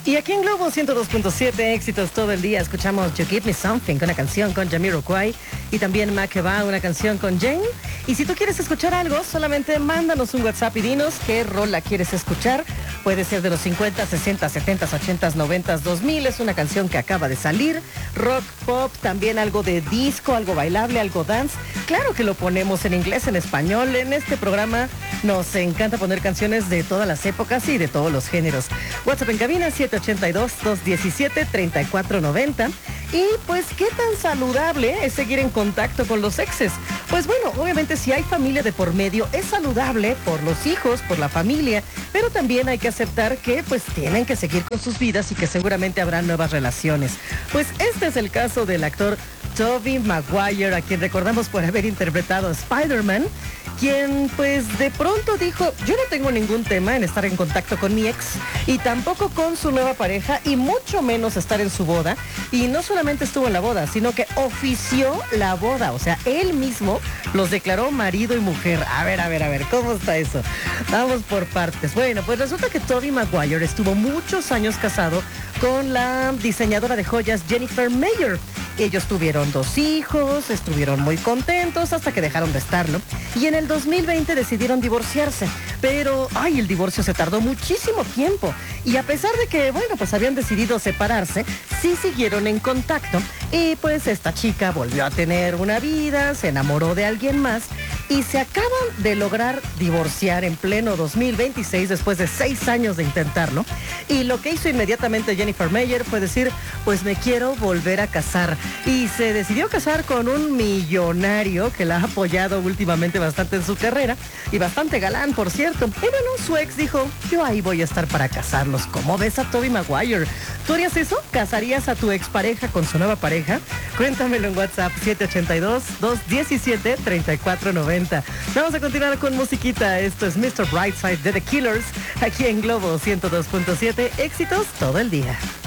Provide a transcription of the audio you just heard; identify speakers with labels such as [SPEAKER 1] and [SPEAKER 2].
[SPEAKER 1] Y aquí en Globo 102.7, éxitos todo el día, escuchamos You Give Me Something, una canción con Jamiroquai, y también Makeba, una canción con Jane. Y si tú quieres escuchar algo, solamente mándanos un WhatsApp y dinos qué rola quieres escuchar. Puede ser de los 50, 60, 70, 80, 90, 2000, es una canción que acaba de salir. Rock, pop, también algo de disco, algo bailable, algo dance. Claro que lo ponemos en inglés, en español. En este programa nos encanta poner canciones de todas las épocas y de todos los géneros. WhatsApp en cabina 782-217-3490. Y pues, ¿qué tan saludable es seguir en contacto con los exes? Pues bueno, obviamente si hay familia de por medio, es saludable por los hijos, por la familia, pero también hay que aceptar que pues tienen que seguir con sus vidas y que seguramente habrá nuevas relaciones. Pues este es el caso del actor Tobey Maguire, a quien recordamos por haber interpretado a Spider-Man, quien pues de pronto dijo, yo no tengo ningún tema en estar en contacto con mi ex y tampoco con su nueva pareja y mucho menos estar en su boda. Y no solamente estuvo en la boda, sino que ofició la boda, o sea, él mismo los declaró marido y mujer. A ver, ¿cómo está eso? Vamos por partes. Bueno, pues resulta que Tobey Maguire estuvo muchos años casado con la diseñadora de joyas Jennifer Mayer. Ellos tuvieron 2 hijos, estuvieron muy contentos hasta que dejaron de estarlo. Y en el 2020 decidieron divorciarse. Pero, el divorcio se tardó muchísimo tiempo. Y a pesar de que, pues habían decidido separarse, sí siguieron en contacto. Y pues esta chica volvió a tener una vida, se enamoró de alguien más y se acaban de lograr divorciar en pleno 2026 después de 6 años de intentarlo. Y lo que hizo inmediatamente Jennifer Mayer fue decir, pues me quiero volver a casar. Y se decidió casar con un millonario que la ha apoyado últimamente bastante en su carrera y bastante galán, por cierto. Y bueno, su ex dijo, yo ahí voy a estar para casarlos. ¿Cómo ves a Tobey Maguire? ¿Tú harías eso? ¿Casarías a tu expareja con su nueva pareja? Cuéntamelo en WhatsApp 782-217-3490. Vamos a continuar con musiquita. Esto es Mr. Brightside de The Killers, aquí en Globo 102.7. Éxitos todo el día.